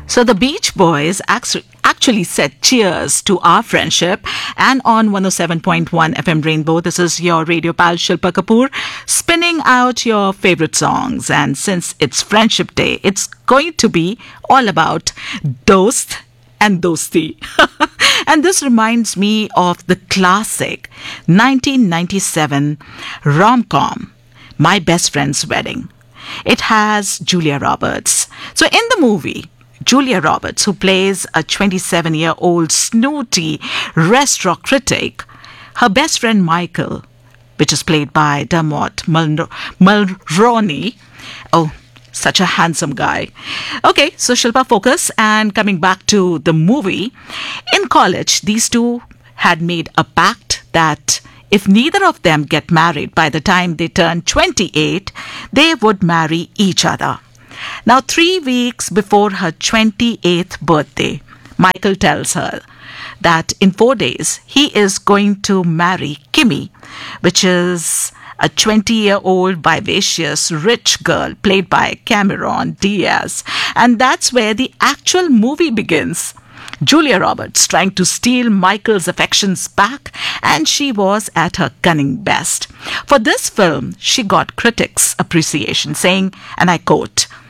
So the Beach Boys actually said cheers to our friendship. And on 107.1 FM Rainbow, this is your radio pal Shilpa Kapoor spinning out your favorite songs. And since it's Friendship Day, it's going to be all about Dost and Dosti. And this reminds me of the classic 1997 rom-com, My Best Friend's Wedding. It has Julia Roberts. So in the movie, Julia Roberts, who plays a 27-year-old snooty restaurant critic, her best friend Michael, which is played by Dermot Mulroney. Oh, such a handsome guy. Okay, so Shilpa, focus. And coming back to the movie, in college, these two had made a pact that if neither of them get married by the time they turn 28, they would marry each other. Now, 3 weeks before her 28th birthday, Michael tells her that in 4 days, he is going to marry Kimmy, which is a 20-year-old vivacious rich girl played by Cameron Diaz. And that's where the actual movie begins. Julia Roberts trying to steal Michael's affections back, and she was at her cunning best. For this film, she got critics' appreciation, saying, and I quote,